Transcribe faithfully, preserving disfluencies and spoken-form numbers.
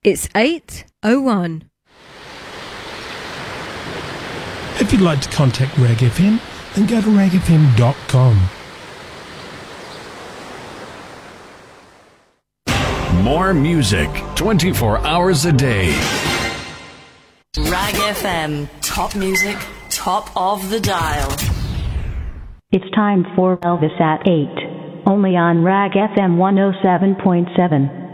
It's eight oh one. If you'd like to contact Rag F M, then go to rag f m dot com. More music, twenty-four hours a day. Rag F M, top music, top of the dial. It's time for Elvis at eight, only on Rag F M one oh seven point seven.